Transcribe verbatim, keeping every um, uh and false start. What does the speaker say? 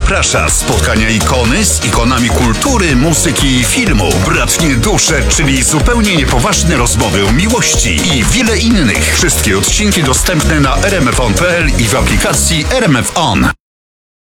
zaprasza. Spotkania ikony z ikonami kultury, muzyki i filmu. Bratnie dusze, czyli zupełnie niepoważne rozmowy o miłości i wiele innych. Wszystkie odcinki dostępne na r m f on kropka p l i w aplikacji R M F On.